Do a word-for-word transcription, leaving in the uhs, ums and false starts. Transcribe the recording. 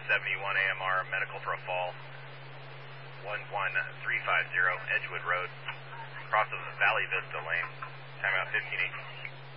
seventy-one A M R, medical for a fall. one one three five zero, Edgewood Road, cross of the Valley Vista Lane. Timeout fifteen eighteen.